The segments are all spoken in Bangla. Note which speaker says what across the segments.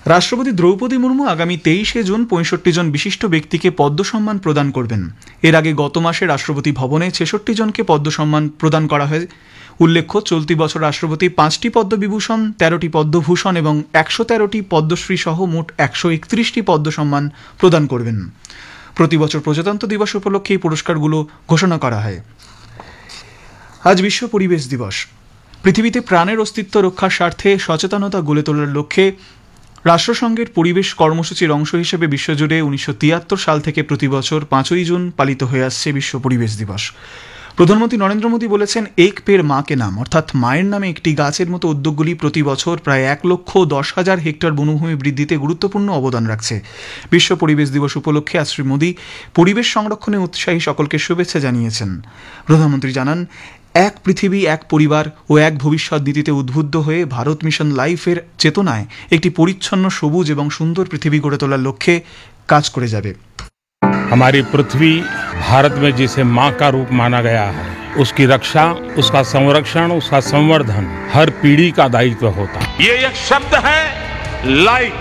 Speaker 1: রাষ্ট্রপতি দ্রৌপদী মুর্মু আগামী 23শে জুন 65 জন বিশিষ্ট ব্যক্তিকে পদ্ম সম্মান প্রদান করবেন। এর আগে গত মাসে রাষ্ট্রপতি ভবনে 66 জনকে পদ্ম সম্মান প্রদান করা হয়। উল্লেখ্য, চলতি বছর রাষ্ট্রপতি 5টি পদ্মবিভূষণ, 13টি পদ্মভূষণ এবং 113টি পদ্মশ্রী সহ মোট 131টি পদ্ম সম্মান প্রদান করবেন। প্রতি বছর প্রজাতন্ত্র দিবস উপলক্ষে এই পুরস্কারগুলো ঘোষণা করা হয়। আজ বিশ্ব পরিবেশ দিবস। পৃথিবীতে প্রাণের অস্তিত্ব রক্ষার স্বার্থে সচেতনতা গড়ে তোলার লক্ষ্যে রাষ্ট্রসংঘের পরিবেশ কর্মসূচির অংশ হিসেবে বিশ্বজুড়ে 1973 সাল থেকে প্রতি বছর 5ই জুন পালিত হয়ে আসছে বিশ্ব পরিবেশ দিবস। প্রধানমন্ত্রী নরেন্দ্র মোদী বলেছেন, এক পেড় মা কে নাম, অর্থাৎ মায়ের নামে একটি গাছের মতো উদ্যোগগুলি প্রতি বছর প্রায় 1,10,000 হেক্টর বনভূমি বৃদ্ধিতে গুরুত্বপূর্ণ অবদান রাখছে। বিশ্ব পরিবেশ দিবস উপলক্ষে আজ শ্রী মোদী পরিবেশ সংরক্ষণে উৎসাহী সকলকে শুভেচ্ছা জানিয়েছেন। প্রধানমন্ত্রী জানান, এক পৃথিবী, এক পরিবার ও এক ভবিষ্যৎ নীতিতে উদ্বুদ্ধ হয়ে ভারত মিশন লাইফের চেতনায় একটি পরিচ্ছন্ন, সবুজ এবং সুন্দর পৃথিবী গড়ে তোলার লক্ষ্যে কাজ করে যাবে।
Speaker 2: हमारी पृथ्वी भारत में जिसे माँ का रूप माना गया है, उसकी रक्षा, उसका संरक्षण, उसका संवर्धन हर पीढ़ी का दायित्व होता है। ये एक शब्द है लाइफ,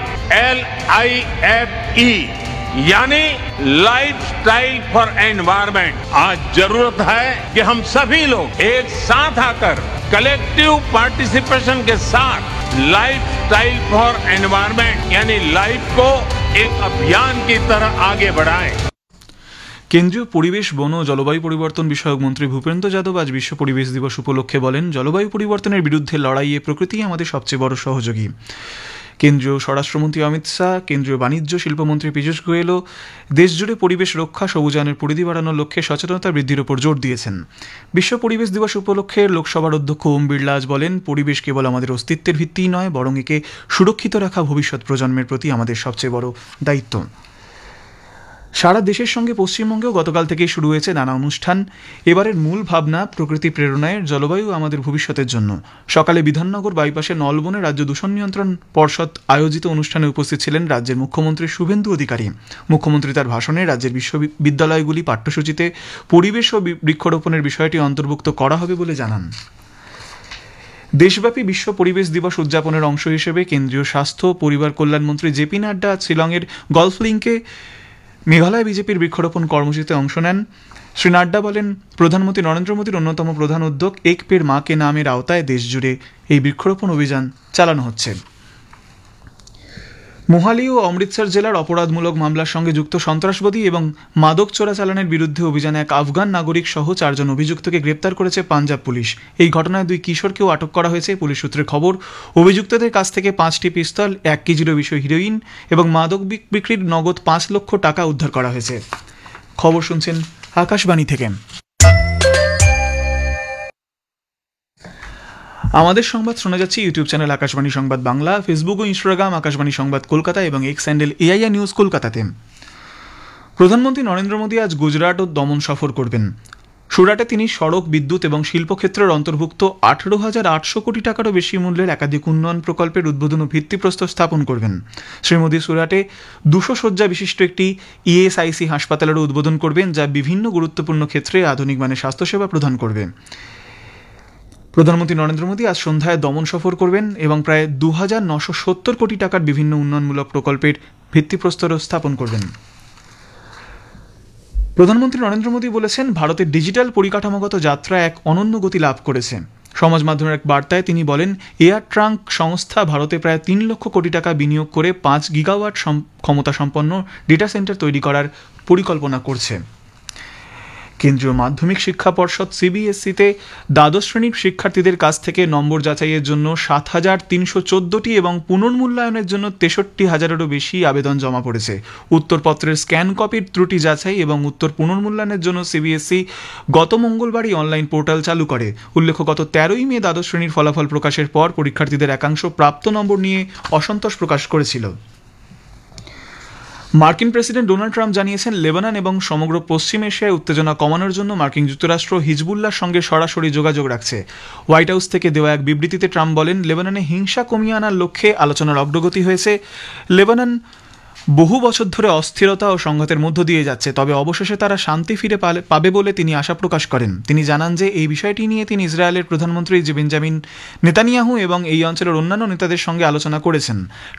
Speaker 2: LIFE, यानी लाइफ स्टाइल फॉर एनवायरमेंट। आज जरूरत है कि हम सभी लोग एक साथ आकर कलेक्टिव पार्टिसिपेशन के साथ लाइफ स्टाइल फॉर एनवायरमेंट यानी लाइफ को एक अभियान की तरह आगे बढ़ाएं।
Speaker 1: কেন্দ্রীয় পরিবেশ, বন ও জলবায়ু পরিবর্তন বিষয়ক মন্ত্রী ভূপেন্দ্র যাদব আজ বিশ্ব পরিবেশ দিবস উপলক্ষে বলেন, জলবায়ু পরিবর্তনের বিরুদ্ধে লড়াইয়ে প্রকৃতিই আমাদের সবচেয়ে বড় সহযোগী। কেন্দ্রীয় স্বরাষ্ট্রমন্ত্রী অমিত শাহ, কেন্দ্রীয় বাণিজ্য শিল্পমন্ত্রী পীযূষ গোয়েলও দেশজুড়ে পরিবেশ রক্ষা, সবুজায়নের পরিধি বাড়ানোর লক্ষ্যে সচেতনতা বৃদ্ধির উপর জোর দিয়েছেন। বিশ্ব পরিবেশ দিবস উপলক্ষে লোকসভার অধ্যক্ষ ওম বিড়লা আজ বলেন, পরিবেশ কেবল আমাদের অস্তিত্বের ভিত্তিই নয়, বরং একে সুরক্ষিত রাখা ভবিষ্যৎ প্রজন্মের প্রতি আমাদের সবচেয়ে বড় দায়িত্ব। সারা দেশের সঙ্গে পশ্চিমবঙ্গেও গতকাল থেকেই শুরু হয়েছে নানা অনুষ্ঠান। এবারের মূল ভাবনা, প্রকৃতি প্রেরণায় জলবায়ু আমাদের ভবিষ্যতের জন্য। সকালে বিধাননগর বাইপাসে নলবনে রাজ্য দূষণ নিয়ন্ত্রণ পর্ষদ আয়োজিত অনুষ্ঠানে উপস্থিত ছিলেন রাজ্যের মুখ্যমন্ত্রী শুভেন্দু অধিকারী। মুখ্যমন্ত্রী তার ভাষণে রাজ্যের বিশ্ববিদ্যালয়গুলি পাঠ্যসূচিতে পরিবেশ ও বৃক্ষরোপণের বিষয়টি অন্তর্ভুক্ত করা হবে বলে জানান। দেশব্যাপী বিশ্ব পরিবেশ দিবস উদযাপনের অংশ হিসেবে কেন্দ্রীয় স্বাস্থ্য পরিবার কল্যাণমন্ত্রী জেপি নাড্ডা আজ শিলংয়ের গলফ লিঙ্কে মেঘালয় বিজেপির বৃক্ষরোপণ কর্মসূচিতে অংশ নেন। শ্রী নাড্ডা বলেন, প্রধানমন্ত্রী নরেন্দ্র মোদীর অন্যতম প্রধান উদ্যোগ এক পেড় মা কে নামের আওতায় দেশজুড়ে এই বৃক্ষরোপণ অভিযান চালানো হচ্ছে। মোহালি ও অমৃতসর জেলার অপরাধমূলক মামলার সঙ্গে যুক্ত সন্ত্রাসবাদী এবং মাদক চোরাচালানের বিরুদ্ধে অভিযানে এক আফগান নাগরিক সহ 4 জন অভিযুক্তকে গ্রেপ্তার করেছে পাঞ্জাব পুলিশ। এই ঘটনায় 2 কিশোরকেও আটক করা হয়েছে। পুলিশ সূত্রে খবর, অভিযুক্তদের কাছ থেকে 5টি পিস্তল, 1 কেজিরও বেশি হিরোইন এবং মাদক বিক্রির নগদ 5 লক্ষ টাকা উদ্ধার করা হয়েছে। খবর শুনছেন আকাশবাণী থেকে। আমাদের সংবাদ শোনা যাচ্ছে ইউটিউব চ্যানেল আকাশবাণী সংবাদ বাংলা, ফেসবুক ও ইনস্টাগ্রাম আকাশবাণী সংবাদ কলকাতা এবং এক্স হ্যান্ডেল AIR নিউজ কলকাতাতে। প্রধানমন্ত্রী নরেন্দ্র মোদী আজ গুজরাট ও দমন সফর করবেন। সুরাটে তিনি সড়ক, বিদ্যুৎ এবং শিল্পক্ষেত্রের অন্তর্ভুক্ত 18,800 কোটি টাকারও বেশি মূল্যের একাধিক উন্নয়ন প্রকল্পের উদ্বোধন ও ভিত্তিপ্রস্তর স্থাপন করবেন। শ্রী মোদী সুরাটে 200 শয্যা বিশিষ্ট একটি ESIC হাসপাতালেরও উদ্বোধন করবেন, যা বিভিন্ন গুরুত্বপূর্ণ ক্ষেত্রে আধুনিক মানের স্বাস্থ্যসেবা প্রদান করবে। প্রধানমন্ত্রী নরেন্দ্র মোদী আজ সন্ধ্যায় দমন সফর করবেন এবং প্রায় 2,970 কোটি টাকার বিভিন্ন উন্নয়নমূলক প্রকল্পের ভিত্তিপ্রস্তরও স্থাপন করবেন। প্রধানমন্ত্রী নরেন্দ্র মোদী বলেছেন, ভারতের ডিজিটাল পরিকাঠামোগত যাত্রা এক অনন্য গতি লাভ করেছে। সমাজ মাধ্যমের এক বার্তায় তিনি বলেন, এয়ার ট্রাঙ্ক সংস্থা ভারতে প্রায় 3 লক্ষ কোটি টাকা বিনিয়োগ করে 5 গিগাওয়াট ক্ষমতা সম্পন্ন ডেটা সেন্টার তৈরি করার পরিকল্পনা করছে। কেন্দ্রীয় মাধ্যমিক শিক্ষা পর্ষদ CBSE-তে দ্বাদশ শ্রেণীর শিক্ষার্থীদের কাছ থেকে নম্বর যাচাইয়ের জন্য 7,314টি এবং পুনর্মূল্যায়নের জন্য 63,000-এরও বেশি আবেদন জমা পড়েছে। উত্তরপত্রের স্ক্যান কপির ত্রুটি যাচাই এবং উত্তর পুনর্মূল্যায়নের জন্য CBSE গত মঙ্গলবারই অনলাইন পোর্টাল চালু করে। উল্লেখ্য, গত 13ই মে দ্বাদশ শ্রেণীর ফলাফল প্রকাশের পর পরীক্ষার্থীদের একাংশ প্রাপ্ত নম্বর নিয়ে অসন্তোষ প্রকাশ করেছিল। মার্কিন প্রেসিডেন্ট ডোনাল্ড ট্রাম্প জানিয়েছেন, লেবানন এবং সমগ্র পশ্চিম এশিয়ায় উত্তেজনা কমানোর জন্য মার্কিন যুক্তরাষ্ট্র হিজবুল্লাহর সঙ্গে সরাসরি যোগাযোগ রাখছে। হোয়াইট হাউস থেকে দেওয়া এক বিবৃতিতে ট্রাম্প বলেন, লেবাননে হিংসা কমিয়ে আনার লক্ষ্যে আলোচনার অগ্রগতি হয়েছে। লেবানন বহু বছর ধরে অস্থিরতা ও সংঘাতের মধ্য দিয়ে যাচ্ছে, তবে অবশেষে তারা শান্তি ফিরে পাবে বলে তিনি আশা প্রকাশ করেন। তিনি জানান যে এই বিষয়টি নিয়ে তিনি ইসরায়েলের প্রধানমন্ত্রী বেঞ্জামিন নেতানিয়াহু এবং এই অঞ্চলের অন্যান্য নেতাদের সঙ্গে আলোচনা করেছেন।